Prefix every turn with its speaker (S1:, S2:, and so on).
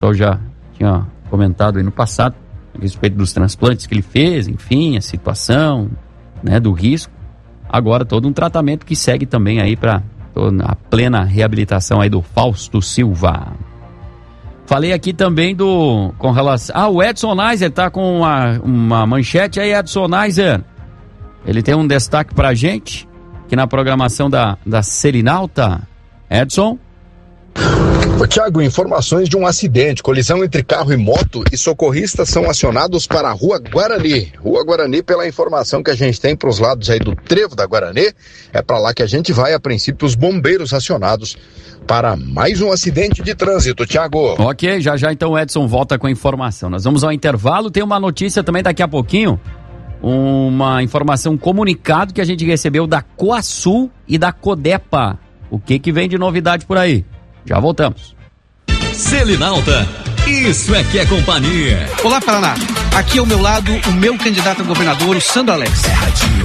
S1: pessoal já tinha comentado aí no passado, a respeito dos transplantes que ele fez, enfim, a situação, né, do risco. Agora todo um tratamento que segue também aí para a plena reabilitação aí do Fausto Silva. Falei aqui também com relação... o Edson Neiser tá com uma manchete aí, Edson Neiser. Ele tem um destaque pra gente, aqui na programação da Selinalta. Edson?
S2: Ô, Thiago, informações de um acidente, colisão entre carro e moto, e socorristas são acionados para a Rua Guarani. Rua Guarani, pela informação que a gente tem para os lados aí do Trevo da Guarani, é para lá que a gente vai, a princípio, os bombeiros acionados para mais um acidente de trânsito, Thiago.
S1: Ok, já então o Edson volta com a informação. Nós vamos ao intervalo, tem uma notícia também daqui a pouquinho, uma informação, um comunicado que a gente recebeu da Coasul e da Codepa. O que vem de novidade por aí? Já voltamos.
S3: Selinalta, isso é que é companhia.
S4: Olá, Paraná. Aqui ao meu lado, o meu candidato a governador, o Sandro Alex.